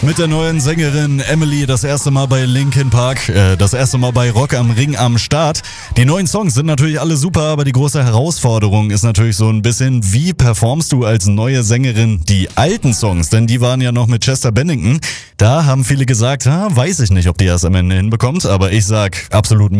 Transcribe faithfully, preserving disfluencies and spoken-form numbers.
mit der neuen Sängerin Emily, das erste Mal bei Linkin Park, äh, das erste Mal bei Rock am Ring am Start. Die neuen Songs sind natürlich alle super, aber die große Herausforderung ist natürlich so ein bisschen, wie performst du als neue Sängerin die alten Songs? Denn die waren ja noch mit Chester Bennington. Da haben viele gesagt, ah, weiß ich nicht, ob die das am Ende hinbekommt, aber ich sag absolut